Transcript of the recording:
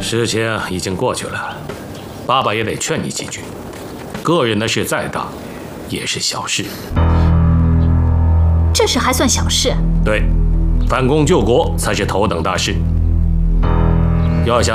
事情已经过去了，爸爸也得劝你几句。个人的事再大，也是小事。 这事还算小事？ 对，反攻救国才是头等大事。要想